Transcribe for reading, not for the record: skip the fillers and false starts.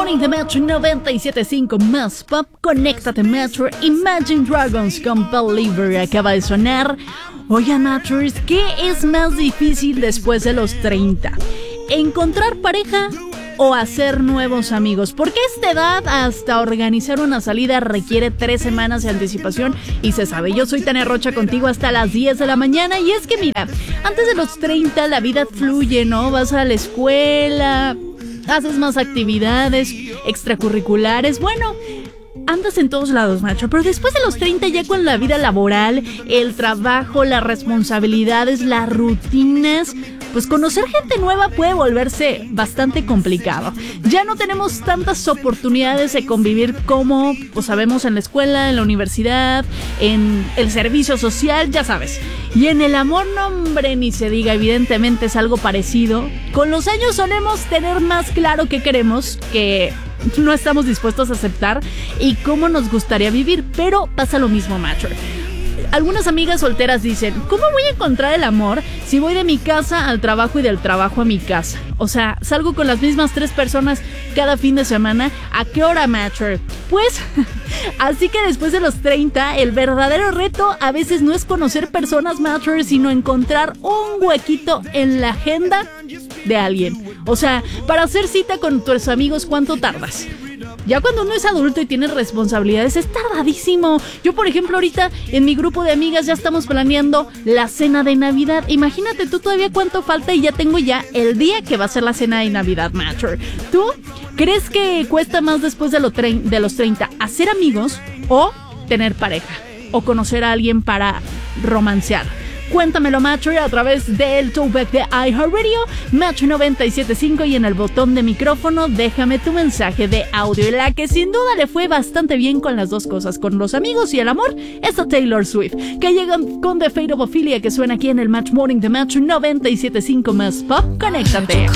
Morning de Metro 97.5 más pop. Conéctate Metro. Imagine Dragons con Believer acaba de sonar. Oigan Metros, ¿qué es más difícil después de los 30? ¿Encontrar pareja o hacer nuevos amigos? Porque a esta edad hasta organizar una salida requiere 3 semanas de anticipación y se sabe. Yo soy Tania Rocha contigo hasta las 10 de la mañana y es que mira, antes de los 30 la vida fluye, ¿no? Vas a la escuela, haces más actividades extracurriculares, bueno, andas en todos lados, macho, pero después de los 30 ya con la vida laboral, el trabajo, las responsabilidades, las rutinas, pues conocer gente nueva puede volverse bastante complicado. Ya no tenemos tantas oportunidades de convivir como pues sabemos en la escuela, en la universidad, en el servicio social, ya sabes. Y en el amor, no hombre, ni se diga, evidentemente es algo parecido. Con los años solemos tener más claro qué queremos, que no estamos dispuestos a aceptar y cómo nos gustaría vivir, pero pasa lo mismo, macho. Algunas amigas solteras dicen, ¿cómo voy a encontrar el amor si voy de mi casa al trabajo y del trabajo a mi casa? O sea, salgo con las mismas 3 personas cada fin de semana. ¿A qué hora, macho? Pues, así que después de los 30, el verdadero reto a veces no es conocer personas, macho, sino encontrar un huequito en la agenda de alguien. O sea, para hacer cita con tus amigos, ¿cuánto tardas? Ya cuando uno es adulto y tiene responsabilidades es tardadísimo. Yo, por ejemplo, ahorita en mi grupo de amigas ya estamos planeando la cena de Navidad. Imagínate tú todavía cuánto falta y ya tengo ya el día que va a ser la cena de Navidad, macho. ¿Tú crees que cuesta más después de los 30 hacer amigos o tener pareja? O conocer a alguien para romancear. Cuéntamelo, macho, a través del talkback de iHeartRadio, Macho 97.5, y en el botón de micrófono déjame tu mensaje de audio. La que sin duda le fue bastante bien con las dos cosas, con los amigos y el amor, es a Taylor Swift, que llegan con The Fate of Ophelia, que suena aquí en el Match Morning de Macho 97.5 más pop. Conéctate.